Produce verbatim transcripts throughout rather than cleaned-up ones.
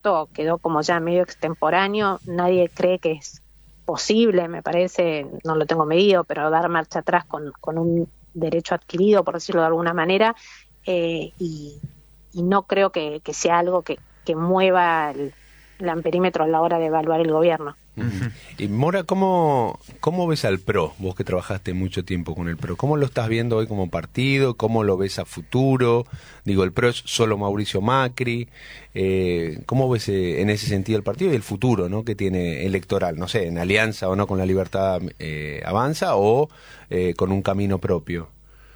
esto quedó como ya medio extemporáneo, nadie cree que es posible, me parece, no lo tengo medido, pero dar marcha atrás con, con un derecho adquirido, por decirlo de alguna manera, eh, y, y no creo que, que sea algo que, que mueva el, el amperímetro a la hora de evaluar el gobierno. Uh-huh. Y Mora, ¿cómo, ¿cómo ves al P R O? Vos que trabajaste mucho tiempo con el P R O, ¿cómo lo estás viendo hoy como partido? ¿Cómo lo ves a futuro? Digo, el P R O es solo Mauricio Macri. Eh, ¿Cómo ves eh, en ese sentido el partido y el futuro, ¿no?, que tiene electoral? No sé, en alianza o no con La Libertad eh, Avanza o eh, con un camino propio.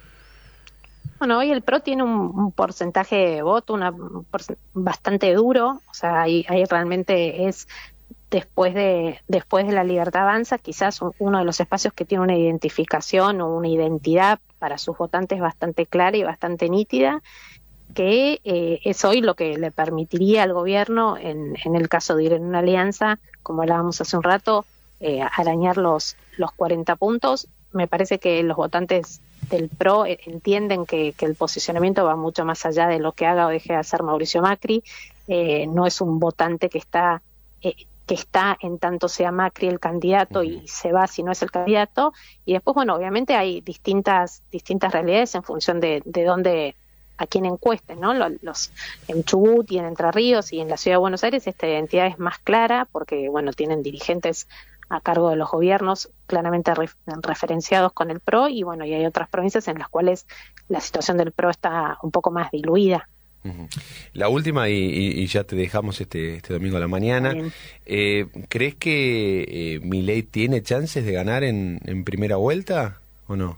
Bueno, hoy el P R O tiene un, un porcentaje de voto una, un porcent- bastante duro, o sea, ahí, ahí realmente es... Después de después de La Libertad Avanza, quizás un, uno de los espacios que tiene una identificación o una identidad para sus votantes bastante clara y bastante nítida, que eh, es hoy lo que le permitiría al gobierno, en, en el caso de ir en una alianza, como hablábamos hace un rato, eh, arañar los, los cuarenta puntos. Me parece que los votantes del P R O entienden que, que el posicionamiento va mucho más allá de lo que haga o deje de hacer Mauricio Macri. Eh, no es un votante que está... Eh, que está en tanto sea Macri el candidato y se va si no es el candidato, y después, bueno, obviamente hay distintas distintas realidades en función de, de dónde, a quién encuesten, ¿no? Los, los en Chubut y en Entre Ríos y en la Ciudad de Buenos Aires esta identidad es más clara porque, bueno, tienen dirigentes a cargo de los gobiernos claramente re, referenciados con el P R O, y bueno, y hay otras provincias en las cuales la situación del P R O está un poco más diluida. Uh-huh. La última, y, y, y ya te dejamos este, este domingo a la mañana. Eh, ¿Crees que eh, Milei tiene chances de ganar en, en primera vuelta o no?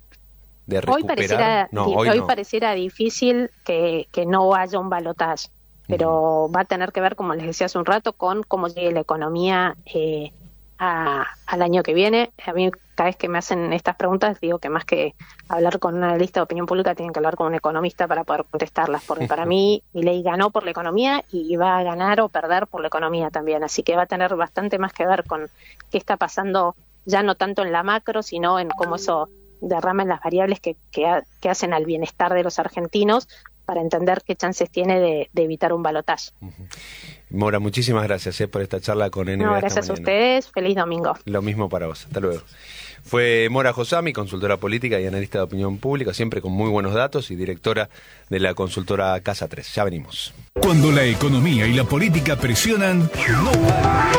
De recuperar. Hoy pareciera, no, di, hoy hoy no. pareciera difícil que, que no haya un balotaje, pero uh-huh. va a tener que ver, como les decía hace un rato, con cómo llegue la economía eh, a, al año que viene. A mí, cada vez que me hacen estas preguntas, digo que más que hablar con un analista de opinión pública, tienen que hablar con un economista para poder contestarlas, porque para mí Milei ganó por la economía y va a ganar o perder por la economía también, así que va a tener bastante más que ver con qué está pasando, ya no tanto en la macro, sino en cómo eso derrama en las variables que, que, ha, que hacen al bienestar de los argentinos, para entender qué chances tiene de, de evitar un balotaje. Uh-huh. Mora, muchísimas gracias eh, por esta charla con N B A. No, gracias a ustedes, feliz domingo. Lo mismo para vos, hasta luego. Fue Mora Josami, consultora política y analista de opinión pública, siempre con muy buenos datos, y directora de la consultora Casa tres. Ya venimos. Cuando la economía y la política presionan, no para.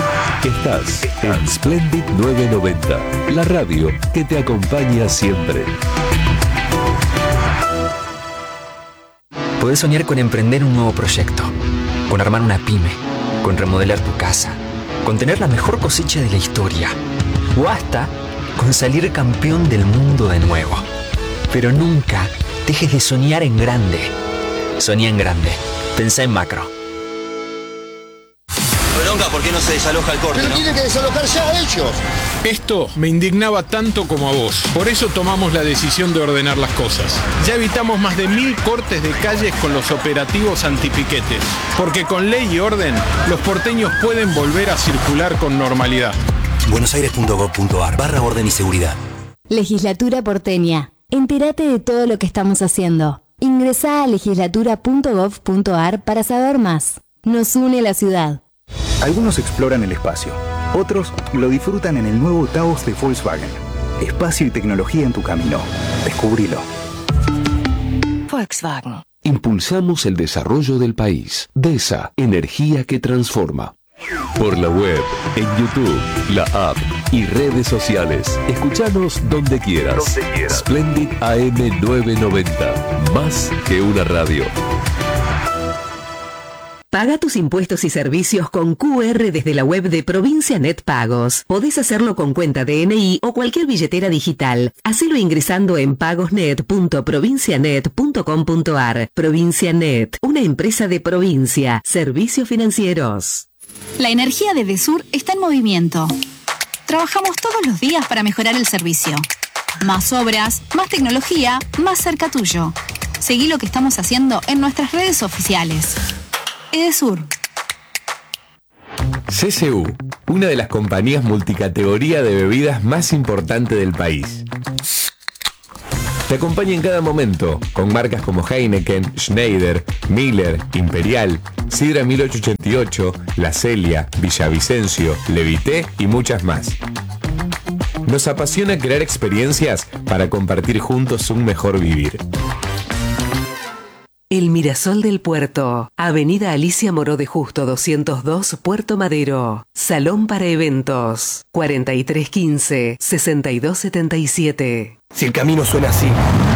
Estás en Splendid novecientos noventa, la radio que te acompaña siempre. Podés soñar con emprender un nuevo proyecto, con armar una pyme, con remodelar tu casa, con tener la mejor cosecha de la historia, o hasta con salir campeón del mundo de nuevo. Pero nunca dejes de soñar en grande. Soñá en grande. Pensá en macro. Bronca, ¿por qué no se desaloja el corte? Pero ¿no? tienen que desalojar ya a ellos. Esto me indignaba tanto como a vos. Por eso tomamos la decisión de ordenar las cosas. Ya evitamos más de mil cortes de calles con los operativos antipiquetes. Porque con ley y orden, los porteños pueden volver a circular con normalidad. buenosaires.gov.ar barra orden y seguridad. Legislatura porteña. Entérate de todo lo que estamos haciendo. Ingresá a legislatura punto gov punto ar para saber más. Nos une la ciudad. Algunos exploran el espacio, otros lo disfrutan en el nuevo Taos de Volkswagen. Espacio y tecnología en tu camino. Descubrilo. Volkswagen. Impulsamos el desarrollo del país. DESA, energía que transforma. Por la web, en YouTube, la app y redes sociales. Escuchanos donde quieras. Donde quieras. Splendid A M novecientos noventa. Más que una radio. Paga tus impuestos y servicios con Q R desde la web de Provincia Net Pagos. Podés hacerlo con cuenta D N I o cualquier billetera digital. Hacelo ingresando en pagosnet punto provincianet punto com punto ar. Provincia Net, una empresa de provincia. Servicios financieros. La energía de Edesur está en movimiento. Trabajamos todos los días para mejorar el servicio. Más obras, más tecnología, más cerca tuyo. Seguí lo que estamos haciendo en nuestras redes oficiales. Edesur. C C U, una de las compañías multicategoría de bebidas más importantes del país. Te acompaña en cada momento, con marcas como Heineken, Schneider, Miller, Imperial, Sidra mil ochocientos ochenta y ocho, La Celia, Villavicencio, Levité y muchas más. Nos apasiona crear experiencias para compartir juntos un mejor vivir. El Mirasol del Puerto, Avenida Alicia Moró de Justo doscientos dos, Puerto Madero. Salón para eventos, cuarenta y tres quince, sesenta y dos setenta y siete. Si el camino suena así,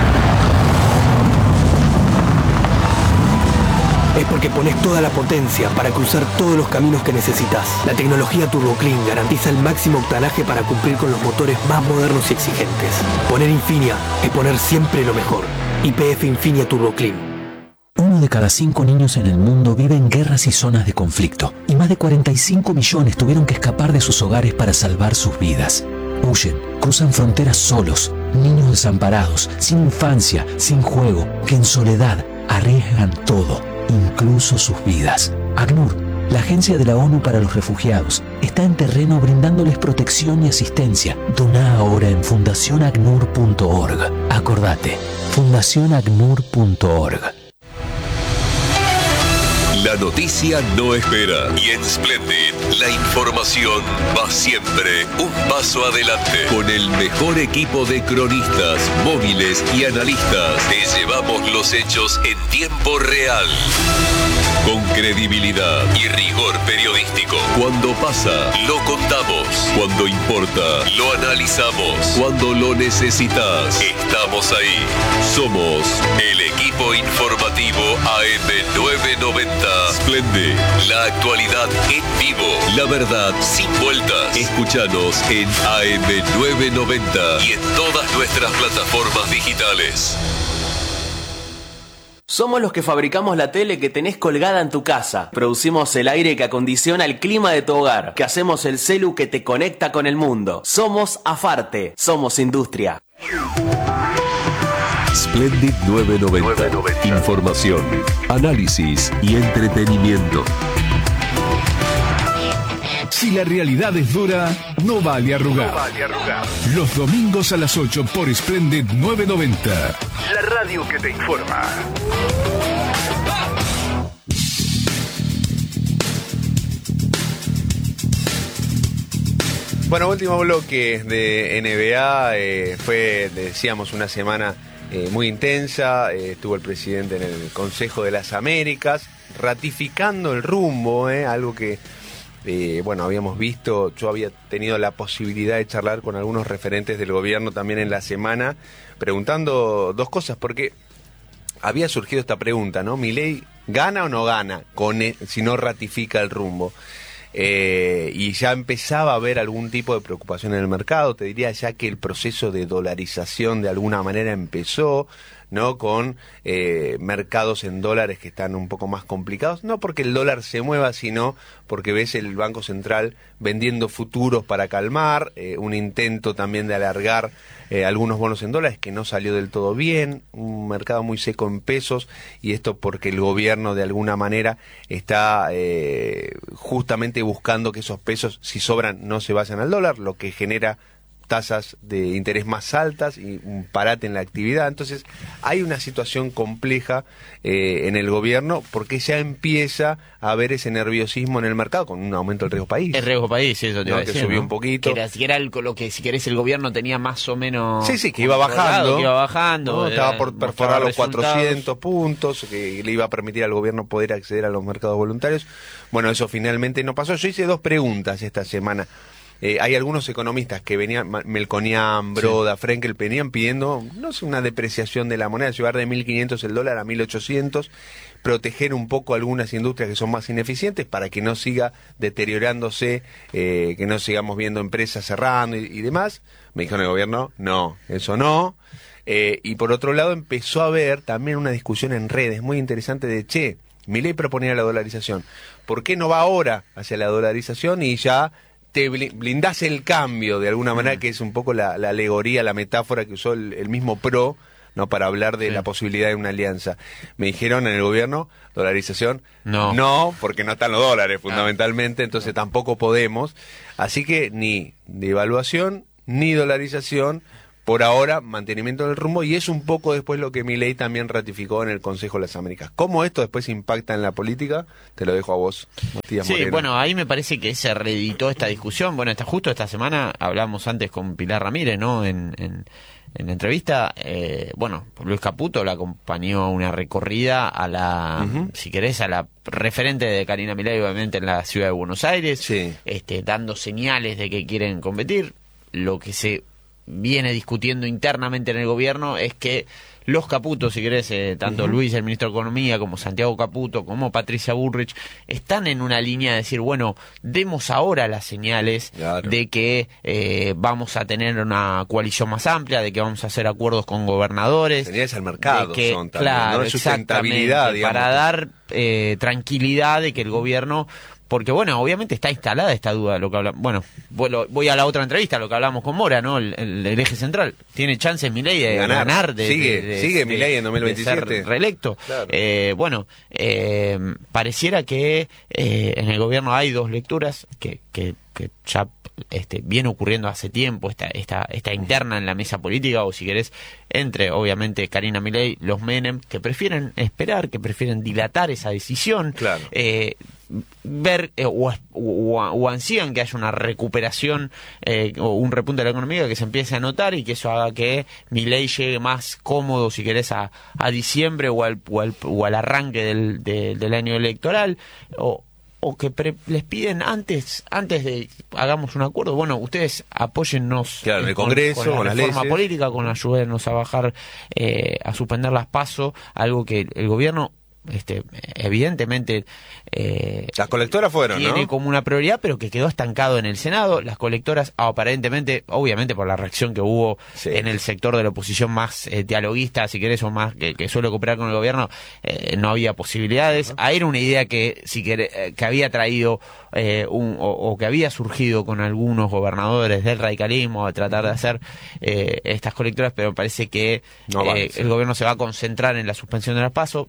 es porque pones toda la potencia para cruzar todos los caminos que necesitas. La tecnología Turbo Clean garantiza el máximo octanaje para cumplir con los motores más modernos y exigentes. Poner Infinia es poner siempre lo mejor. Y P F Infinia Turbo Clean. Uno de cada cinco niños en el mundo vive en guerras y zonas de conflicto, y más de cuarenta y cinco millones tuvieron que escapar de sus hogares para salvar sus vidas. Huyen, cruzan fronteras solos, niños desamparados, sin infancia, sin juego, que en soledad arriesgan todo, incluso sus vidas. ACNUR, la Agencia de la ONU para los Refugiados, está en terreno brindándoles protección y asistencia. Doná ahora en fundación acnur punto org. Acordate, fundación acnur punto org. La noticia no espera y en Splendid la información va siempre un paso adelante. Con el mejor equipo de cronistas, móviles y analistas te llevamos los hechos en tiempo real. Con credibilidad y rigor periodístico. Cuando pasa, lo contamos. Cuando importa, lo analizamos. Cuando lo necesitas, estamos ahí. Somos el equipo informativo A M novecientos noventa. Splendid, la actualidad en vivo. La verdad sin vueltas. Escúchanos en A M novecientos noventa y en todas nuestras plataformas digitales. Somos los que fabricamos la tele que tenés colgada en tu casa. Producimos el aire que acondiciona el clima de tu hogar. Que hacemos el celu que te conecta con el mundo. Somos Afarte. Somos industria. Splendid novecientos noventa. Información, análisis y entretenimiento. Si la realidad es dura, no vale arrugar. No vale arrugar. Los domingos a las ocho por Splendid novecientos noventa. La radio que te informa. Bueno, último bloque de N B A. Eh, fue, decíamos, una semana eh, muy intensa. Eh, estuvo el presidente en el Consejo de las Américas, ratificando el rumbo, eh, algo que... Eh, bueno, habíamos visto, yo había tenido la posibilidad de charlar con algunos referentes del gobierno también en la semana, preguntando dos cosas, porque había surgido esta pregunta, ¿no? ¿Milei gana o no gana con e- si no ratifica el rumbo? Eh, y ya empezaba a haber algún tipo de preocupación en el mercado, te diría ya que el proceso de dolarización de alguna manera empezó, ¿no? Con eh, mercados en dólares que están un poco más complicados, no porque el dólar se mueva, sino porque ves el Banco Central vendiendo futuros para calmar, eh, un intento también de alargar eh, algunos bonos en dólares que no salió del todo bien, un mercado muy seco en pesos, y esto porque el gobierno de alguna manera está eh, justamente buscando que esos pesos, si sobran, no se vayan al dólar, lo que genera tasas de interés más altas y un parate en la actividad. Entonces hay una situación compleja eh, en el gobierno porque ya empieza a haber ese nerviosismo en el mercado con un aumento del riesgo país. El riesgo país, sí, eso te ¿no? iba a Que decir, subió ¿no? un poquito. Que era, que era el, lo que, si querés, el gobierno tenía más o menos... Sí, sí, que iba bajando. Que iba bajando. ¿no? Estaba por perforar los resultados. cuatrocientos puntos, que le iba a permitir al gobierno poder acceder a los mercados voluntarios. Bueno, eso finalmente no pasó. Yo hice dos preguntas esta semana. Eh, hay algunos economistas que venían, Melconian, Broda, sí. Frenkel, venían pidiendo, no sé, una depreciación de la moneda, llevar de mil quinientos el dólar a mil ochocientos, proteger un poco algunas industrias que son más ineficientes para que no siga deteriorándose, eh, que no sigamos viendo empresas cerrando y, y demás. Me dijo en el gobierno, no, eso no. Eh, y por otro lado empezó a haber también una discusión en redes muy interesante de, che, Milei proponía la dolarización, ¿por qué no va ahora hacia la dolarización y ya te blindás el cambio de alguna manera, que es un poco la, la alegoría, la metáfora que usó el, el mismo PRO, ¿no? Para hablar de sí. la posibilidad de una alianza? Me dijeron en el gobierno, dolarización, no, no porque no están los dólares fundamentalmente, entonces tampoco podemos, así que ni devaluación ni dolarización, por ahora, mantenimiento del rumbo, y es un poco después lo que Milei también ratificó en el Consejo de las Américas. ¿Cómo esto después impacta en la política? Te lo dejo a vos, Matías Sí, Moreno. bueno, ahí me parece que se reeditó esta discusión. Bueno, está justo esta semana, hablamos antes con Pilar Ramírez, ¿no? En, en, en la entrevista, eh, bueno, Luis Caputo la acompañó a una recorrida a la, uh-huh. si querés, a la referente de Karina Milei, obviamente, en la ciudad de Buenos Aires, sí. este, dando señales de que quieren competir. Lo que se viene discutiendo internamente en el gobierno es que los Caputos, si querés, eh, tanto uh-huh. Luis, el ministro de Economía, como Santiago Caputo, como Patricia Bullrich, están en una línea de decir, bueno, demos ahora las señales claro. de que eh, vamos a tener una coalición más amplia, de que vamos a hacer acuerdos con gobernadores. Señales al mercado que, son también, claro, ¿no? Sustentabilidad, digamos. Para dar eh, tranquilidad de que el gobierno... Porque, bueno, obviamente está instalada esta duda, lo que hablamos. Bueno, voy a la otra entrevista, lo que hablamos con Mora, ¿no? El, el, el eje central. ¿Tiene chances Milei de ganar? ganar de, sigue, de, de, sigue de, Milei en dos mil veintisiete. De ser reelecto. Claro. Eh, bueno, eh, pareciera que eh, en el gobierno hay dos lecturas que, que, que ya este, viene ocurriendo hace tiempo, esta, esta, esta interna en la mesa política, o si querés, entre, obviamente, Karina Milei, los Menem, que prefieren esperar, que prefieren dilatar esa decisión. Claro. Eh, ver eh, o, o, o ansían que haya una recuperación eh, o un repunte de la economía, que se empiece a notar y que eso haga que Milei llegue más cómodo, si querés, a, a diciembre o al, o al, o al arranque del, de, del año electoral, o o que pre les piden antes antes de hagamos un acuerdo, bueno, ustedes apóyennos claro, en el con, Congreso, con la con las reforma leyes. política, con ayudarnos a bajar, eh, a suspender las PASO, algo que el gobierno este evidentemente eh, las colectoras fueron, tiene ¿no? como una prioridad, pero que quedó estancado en el Senado. Las colectoras, aparentemente, obviamente por la reacción que hubo sí. en el sector de la oposición más eh, dialoguista, si querés, o más que, que suele cooperar con el gobierno, eh, no había posibilidades. Uh-huh. Ahí era una idea que si querés, eh, que había traído eh, un, o, o que había surgido con algunos gobernadores del radicalismo de tratar de hacer eh, estas colectoras, pero parece que no eh, el gobierno se va a concentrar en la suspensión de las PASO.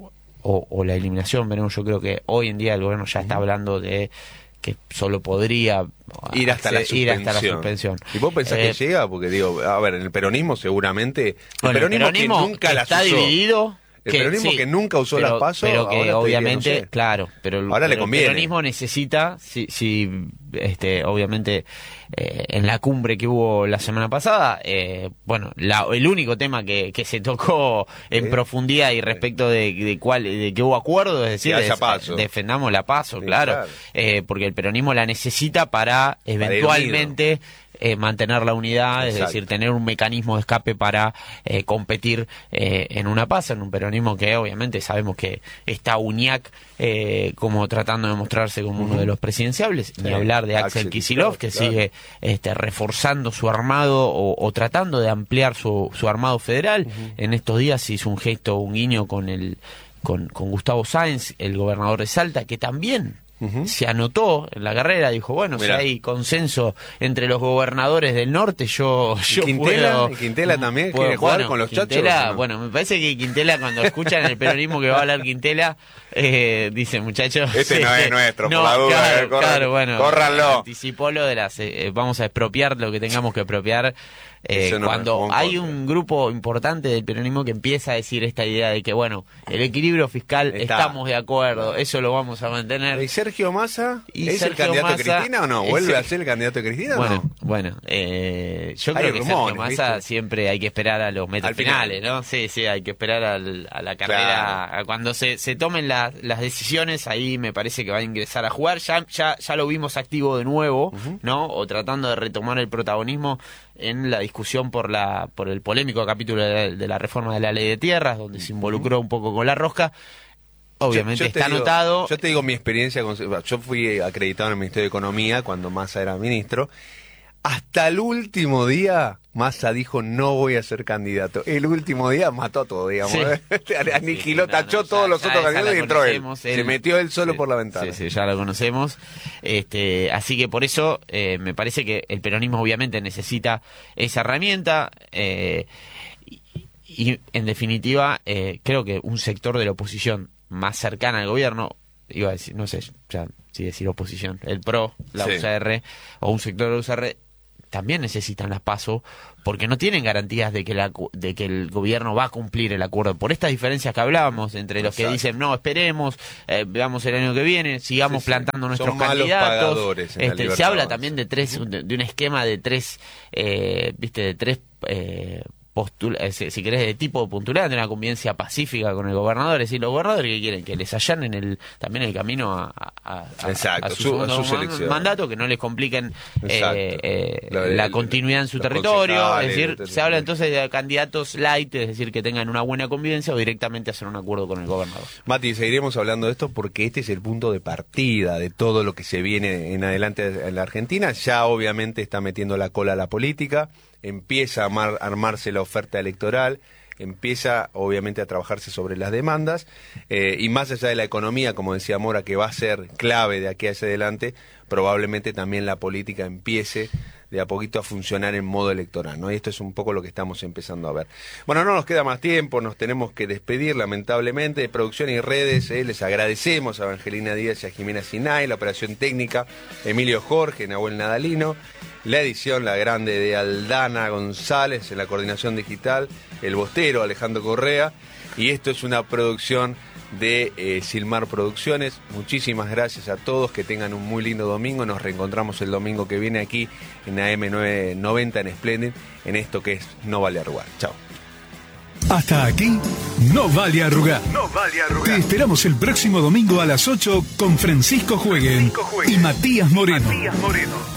O, o la eliminación, veremos. Yo creo que hoy en día el gobierno ya está hablando de que solo podría ir hasta, hacer, la, suspensión. ir hasta la suspensión. ¿Y vos pensás eh, que llega? Porque digo, a ver, en el peronismo seguramente... El bueno, peronismo, el peronismo que nunca está las usó. dividido... El que, peronismo sí, que nunca usó pero, las PASO, pero que ahora obviamente, diría, no sé. claro, pero, ahora pero le conviene. El peronismo necesita, si, si este, obviamente, eh, en la cumbre que hubo la semana pasada, eh, bueno, la, el único tema que, que se tocó en ¿Eh? profundidad y respecto de, de cuál, de que hubo acuerdo, es decir, es, PASO. defendamos la PASO, sí, claro, claro. Eh, porque el peronismo la necesita para, para eventualmente Eh, mantener la unidad, Exacto. es decir, tener un mecanismo de escape para eh, competir eh, en una PASO, en un peronismo que obviamente sabemos que está Uñac eh, como tratando de mostrarse como uh-huh. uno de los presidenciables, ni sí. hablar de Axel, Axel Kicillof, que claro. sigue este, reforzando su armado o, o tratando de ampliar su, su armado federal. Uh-huh. En estos días hizo un gesto, un guiño con el con, con Gustavo Sáenz, el gobernador de Salta, que también Uh-huh. se anotó en la carrera, dijo, bueno, Mirá. si hay consenso entre los gobernadores del norte, yo, yo Quintela, puedo... Quintela también puedo, quiere jugar bueno, con los Quintela, chachos. ¿No? Bueno, me parece que Quintela, cuando escuchan el peronismo que va a hablar Quintela, eh, dice, muchachos... Este sí, no es nuestro, no, por la duda. Claro, eh, corran, claro, bueno, córranlo. Anticipó lo de las... Eh, vamos a expropiar lo que tengamos que expropiar. Eh, no cuando hay un grupo importante del peronismo que empieza a decir esta idea de que, bueno, el equilibrio fiscal, Está. estamos de acuerdo, eso lo vamos a mantener. ¿Y Sergio Massa y es Sergio el candidato Massa, de Cristina o no? ¿Vuelve a ser el candidato de Cristina bueno, o no? Bueno, eh, yo hay creo que rumores, Sergio Massa ¿viste? siempre hay que esperar a los metros finales, final. ¿no? Sí, sí, hay que esperar al, a la carrera. Claro. Cuando se, se tomen la, las decisiones, ahí me parece que va a ingresar a jugar. Ya, ya, ya lo vimos activo de nuevo, uh-huh. ¿no? O tratando de retomar el protagonismo en la discusión por la por el polémico capítulo de la, de la reforma de la ley de tierras, donde se involucró un poco con la rosca. Obviamente yo, yo está digo, anotado. Yo te digo mi experiencia, con, yo fui acreditado en el Ministerio de Economía cuando Massa era ministro. Hasta el último día, Massa dijo, no voy a ser candidato. El último día mató todo, digamos. Sí. Aniquiló, sí, tachó no, no, todos ya, los ya otros candidatos y entró él. él. Se metió él solo sí, por la ventana. Sí, sí, ya lo conocemos. Este, así que por eso eh, me parece que el peronismo obviamente necesita esa herramienta. Eh, y, y, en definitiva, eh, creo que un sector de la oposición más cercana al gobierno, iba a decir, no sé, ya sí decir oposición, el PRO, la sí. U C R, o un sector de la U C R, también necesitan las PASO porque no tienen garantías de que la, de que el gobierno va a cumplir el acuerdo, por estas diferencias que hablábamos entre los Exacto. que dicen no, esperemos, eh, veamos el año que viene, sigamos sí, plantando sí. nuestros Son candidatos. Este, se habla también de tres, de, de un esquema de tres, eh, viste, de tres eh, Postul si, si querés de tipo puntual, de una convivencia pacífica con el gobernador. Es decir, los gobernadores que quieren que les allanen el, también el camino a, a, a, Exacto, a su, su, segundo a su man, mandato, que no les compliquen eh, eh, la, la el, continuidad en su territorio. Es decir, se habla entonces de candidatos light, es decir, que tengan una buena convivencia o directamente hacer un acuerdo con el gobernador. Mati, seguiremos hablando de esto porque este es el punto de partida de todo lo que se viene en adelante en la Argentina. Ya obviamente está metiendo la cola a la política, empieza a amar, armarse la oferta electoral, empieza obviamente a trabajarse sobre las demandas eh, y más allá de la economía, como decía Mora, que va a ser clave de aquí hacia adelante, probablemente también la política empiece de a poquito a funcionar en modo electoral, ¿no? Y esto es un poco lo que estamos empezando a ver. Bueno, no nos queda más tiempo, nos tenemos que despedir lamentablemente. De producción y redes, eh, les agradecemos a Evangelina Díaz y a Jimena Sinay, la operación técnica, Emilio Jorge, Nahuel Nadalino, la edición, la grande de Aldana González, en la coordinación digital, el bostero Alejandro Correa, y esto es una producción de eh, Silmar Producciones. Muchísimas gracias a todos, que tengan un muy lindo domingo. Nos reencontramos el domingo que viene aquí en A M novecientos noventa en Splendid, en esto que es No Vale Arrugar. Chao. Hasta aquí, No Vale Arrugar. No vale arrugar. Te esperamos el próximo domingo a las ocho con Francisco Jueguen y Matías Moreno. Matías Moreno.